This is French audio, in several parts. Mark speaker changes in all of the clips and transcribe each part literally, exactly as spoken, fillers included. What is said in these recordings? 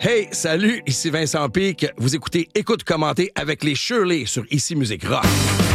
Speaker 1: Hey, salut, ici Vincent Pic. Vous écoutez Écoute commenter avec les Shirley sur Ici Musique Rock.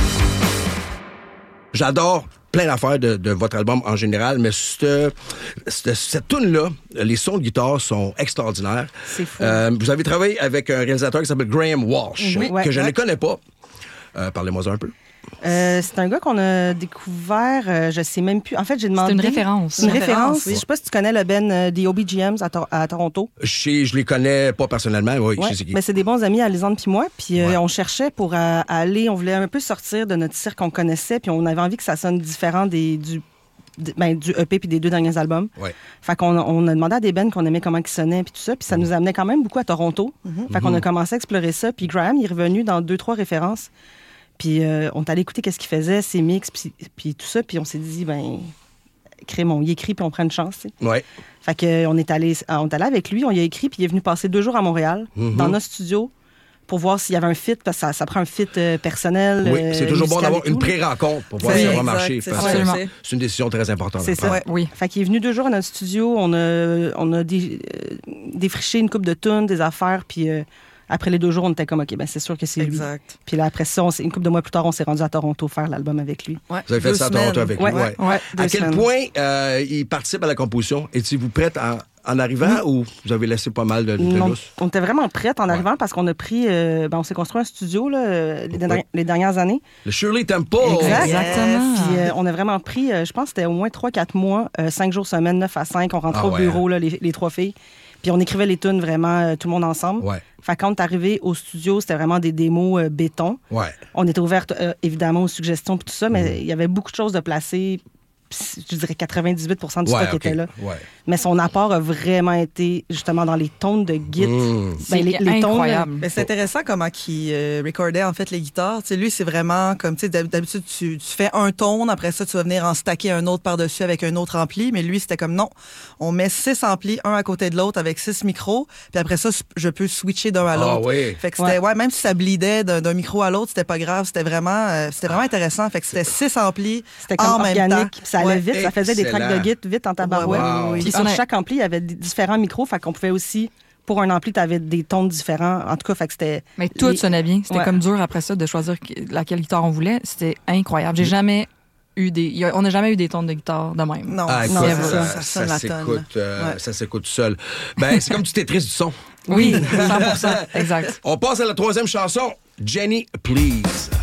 Speaker 1: J'adore plein d'affaires de, de votre album en général, mais cette, cette, cette tune-là, les sons de guitare sont extraordinaires.
Speaker 2: C'est fou.
Speaker 1: Euh, vous avez travaillé avec un réalisateur qui s'appelle Graham Walsh,
Speaker 2: Oui, ouais,
Speaker 1: que je
Speaker 2: ouais.
Speaker 1: ne connais pas. Euh, parlez-moi un peu.
Speaker 2: Euh, c'est un gars qu'on a découvert, euh, je sais même plus. En fait, j'ai demandé...
Speaker 3: C'est une référence.
Speaker 2: C'est une
Speaker 3: Une
Speaker 2: référence.
Speaker 3: référence, oui.
Speaker 2: Je sais pas si tu connais le band euh, des O B G Ms à, Tor- à Toronto.
Speaker 1: Je, je les connais pas personnellement, oui,
Speaker 2: Ouais.
Speaker 1: je sais qui.
Speaker 2: Mais c'est des bons amis, Alexandre puis moi. Puis euh,
Speaker 1: Ouais.
Speaker 2: on cherchait pour euh, aller, on voulait un peu sortir de notre cirque qu'on connaissait, puis on avait envie que ça sonne différent des, du, de- ben, du E P puis des deux derniers albums.
Speaker 1: Ouais.
Speaker 2: Fait qu'on on a demandé à des bands qu'on aimait comment ils sonnaient puis tout ça, puis ça nous amenait quand même beaucoup à Toronto. Fait qu'on a commencé à explorer ça, puis Graham il est revenu dans deux trois références. Puis euh, on est allé écouter qu'est-ce qu'il faisait, ses mix, puis, puis tout ça, puis on s'est dit ben crème, on y écrit puis on prend une chance, tu sais.
Speaker 1: Ouais.
Speaker 2: Fait que euh, on est allé on est allé avec lui, on y a écrit puis il est venu passer deux jours à Montréal
Speaker 1: Mhm.
Speaker 2: dans notre studio pour voir s'il y avait un fit parce que ça, ça prend un fit euh, personnel.
Speaker 1: Oui,
Speaker 2: euh,
Speaker 1: c'est toujours bon
Speaker 2: musical
Speaker 1: d'avoir
Speaker 2: et tout,
Speaker 1: une
Speaker 2: là.
Speaker 1: pré-rencontre pour voir
Speaker 2: C'est
Speaker 1: si ça va
Speaker 2: exact,
Speaker 1: marcher.
Speaker 4: c'est
Speaker 1: Parce
Speaker 4: ça,
Speaker 1: que
Speaker 3: absolument.
Speaker 1: c'est- c'est une décision très importante.
Speaker 2: C'est
Speaker 1: à faire.
Speaker 2: ça.
Speaker 3: Ouais, oui.
Speaker 2: Fait qu'il est venu deux jours à notre studio, on a on a dé- euh, défriché une coupe de tunes, des affaires, puis euh, après les deux jours, on était comme OK, ben c'est sûr que c'est lui.
Speaker 4: Exact.
Speaker 2: Puis là après ça, on s'est- une couple de mois plus tard, on s'est rendu à Toronto faire l'album avec lui.
Speaker 4: Ouais.
Speaker 1: Vous avez fait
Speaker 4: Deux
Speaker 1: ça à
Speaker 4: semaines.
Speaker 1: Toronto avec
Speaker 2: Ouais.
Speaker 1: lui. Ouais.
Speaker 2: Ouais, deux
Speaker 1: À quel
Speaker 2: semaines.
Speaker 1: point euh, il participe à la composition? Étiez-vous prête en, en arrivant ou vous avez laissé pas mal de, de
Speaker 2: Non,
Speaker 1: lousse?
Speaker 2: on était vraiment prête en
Speaker 1: Ouais.
Speaker 2: arrivant parce qu'on a pris, euh, ben, on s'est construit un studio là, euh, les,
Speaker 1: Ouais.
Speaker 2: derni- les dernières années.
Speaker 1: Le Shirley Tempo!
Speaker 2: Exact.
Speaker 3: Exactement.
Speaker 2: Puis euh, on a vraiment pris, euh, je pense que c'était au moins trois quatre mois, euh, cinq jours semaine, neuf à cinq. On rentrait
Speaker 1: Ah
Speaker 2: au
Speaker 1: ouais,
Speaker 2: bureau, là, les, les trois filles. Puis on écrivait les tunes vraiment euh, tout le monde ensemble.
Speaker 1: Ouais,
Speaker 2: Fait que quand on est arrivé au studio, c'était vraiment des démos euh, béton.
Speaker 1: ouais.
Speaker 2: On était ouverte euh, évidemment aux suggestions et tout ça,
Speaker 1: Mm.
Speaker 2: mais il y avait beaucoup de choses de placer. Puis, je dirais quatre-vingt-dix-huit pour cent du
Speaker 1: Ouais,
Speaker 2: stock
Speaker 1: ok.
Speaker 2: était là.
Speaker 1: Ouais.
Speaker 2: Mais son apport a vraiment été justement dans les tones de git.
Speaker 1: Mm.
Speaker 2: Ben, les,
Speaker 3: C'est
Speaker 2: les tons,
Speaker 3: incroyable.
Speaker 4: Mais c'est intéressant comment il euh, recordait en fait les guitares. Tu sais, lui, c'est vraiment comme, tu sais, d'hab- d'habitude, tu, tu fais un tone, après ça, tu vas venir en stacker un autre par-dessus avec un autre ampli. Mais lui, c'était comme non. On met six amplis, un à côté de l'autre avec six micros. Puis après ça, je peux switcher d'un à
Speaker 1: Ah
Speaker 4: l'autre.
Speaker 1: oui.
Speaker 4: Fait que c'était,
Speaker 2: Ouais.
Speaker 4: ouais, même si ça bleedait d'un, d'un micro à l'autre, c'était pas grave. C'était vraiment, euh, c'était vraiment intéressant. Fait que c'était six amplis
Speaker 2: C'était comme
Speaker 4: en même temps.
Speaker 2: organique, puis ça allait
Speaker 4: Ouais.
Speaker 2: vite, ça faisait des tracks
Speaker 1: Excellent.
Speaker 2: de git vite en tabarouette.
Speaker 4: Ouais,
Speaker 1: ouais, ouais.
Speaker 2: Puis sur
Speaker 3: Honnête-
Speaker 2: chaque ampli, il y avait des différents micros, fait qu'on pouvait aussi, pour un ampli, tu avais des tons différents. En tout cas, fait que c'était...
Speaker 3: Mais tout
Speaker 2: les-
Speaker 3: sonnait bien. C'était
Speaker 2: Ouais.
Speaker 3: comme dur après ça de choisir qui- laquelle guitare on voulait. C'était incroyable. J'ai jamais eu des. y a- On n'a jamais eu des tons de guitare de même.
Speaker 4: Non,
Speaker 1: Ah, écoute,
Speaker 2: Non,
Speaker 4: c'est
Speaker 2: c'est
Speaker 1: ça,
Speaker 4: ça, ça sonne la tonne.
Speaker 1: s'écoute, euh,
Speaker 4: Ouais.
Speaker 1: ça s'écoute tout seul. Ben, c'est comme du Tetris du son.
Speaker 3: Oui, cent pour cent. Exact.
Speaker 1: On passe à la troisième chanson, Jenny, Please.